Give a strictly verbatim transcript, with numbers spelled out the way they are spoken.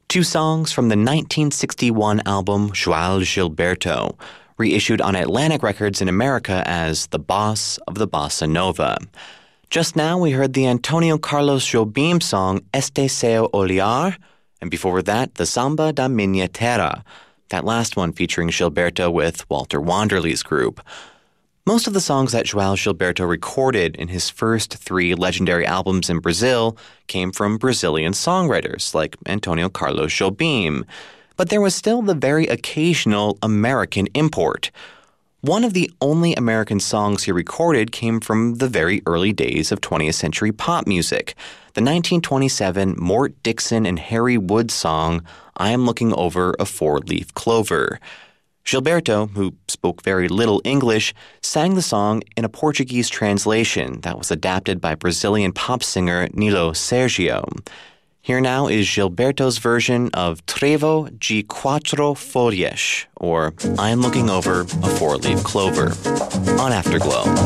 Two songs from the nineteen sixty-one album Joao Gilberto, reissued on Atlantic Records in America as The Boss of the Bossa Nova. Just now we heard the Antonio Carlos Jobim song Este Seu Olhar, and before that the Samba da Minha Terra, that last one featuring Gilberto with Walter Wanderley's group. Most of the songs that Joao Gilberto recorded in his first three legendary albums in Brazil came from Brazilian songwriters like Antonio Carlos Jobim, but there was still the very occasional American import. One of the only American songs he recorded came from the very early days of twentieth century pop music, the nineteen twenty-seven Mort Dixon and Harry Wood song, I Am Looking Over a Four-Leaf Clover. Gilberto, who spoke very little English, sang the song in a Portuguese translation that was adapted by Brazilian pop singer Nilo Sergio. Here now is Gilberto's version of Trevo de Quatro Folhas, or I Am Looking Over a Four-Leaf Clover, on Afterglow.